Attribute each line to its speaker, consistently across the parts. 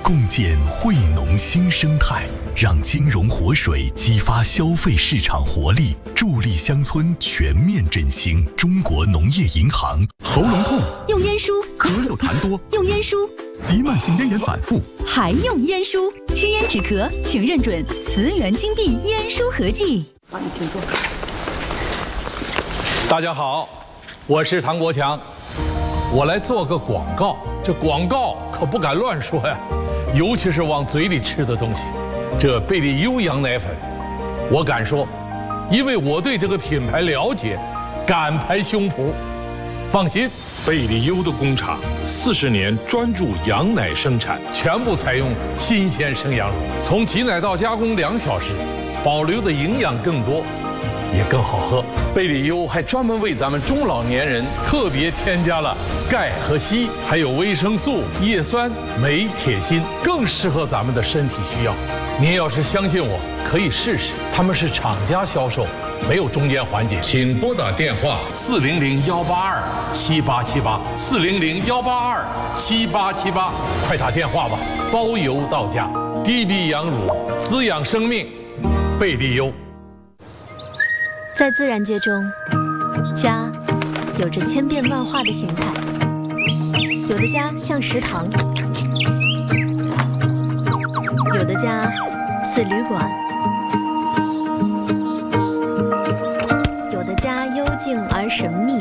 Speaker 1: 共建惠农新生态，让金融活水激发消费市场活力，助力乡村全面振兴。中国农业银行。
Speaker 2: 喉咙痛
Speaker 3: 用烟舒，
Speaker 2: 咳嗽痰多
Speaker 3: 用烟舒，
Speaker 2: 急慢性咽炎反复
Speaker 3: 还用烟舒。清咽止咳，请认准慈源金币烟舒合剂。
Speaker 4: 好，你请坐。
Speaker 5: 大家好，我是唐国强，我来做个广告。这广告可不敢乱说呀，尤其是往嘴里吃的东西。这贝利优羊奶粉，我敢说，因为我对这个品牌了解，敢拍胸脯。放心，
Speaker 6: 贝利优的工厂40年专注羊奶生产，
Speaker 5: 全部采用新鲜生羊乳，从挤奶到加工2小时，保留的营养更多，也更好喝。贝利优还专门为咱们中老年人特别添加了钙和硒，还有维生素、叶酸、镁、铁、锌，更适合咱们的身体需要。您要是相信我，可以试试。他们是厂家销售，没有中间环节。请拨打电话400-182-7878，400-182-7878，快打电话吧，包邮到家。低低羊乳，滋养生命，贝利优。
Speaker 7: 在自然界中，家有着千变万化的形态，有的家像食堂，有的家似旅馆，有的家幽静而神秘，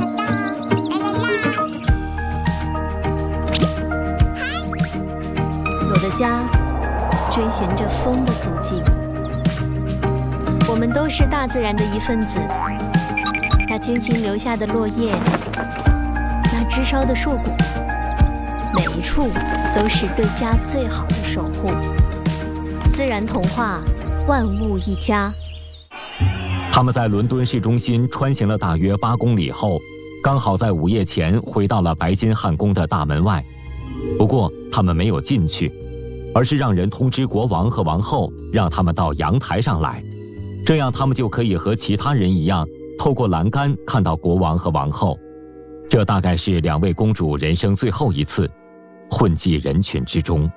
Speaker 7: 有的家追寻着风的足迹。我们都是大自然的一份子，那精心留下的落叶，那枝梢的硕果，每一处都是对家最好的守护。自然童话，万物一家。
Speaker 8: 他们在伦敦市中心穿行了大约8公里后，刚好在午夜前回到了白金汉宫的大门外。不过他们没有进去，而是让人通知国王和王后，让他们到阳台上来。这样他们就可以和其他人一样，透过栏杆看到国王和王后。这大概是2位公主人生最后一次混迹人群之中。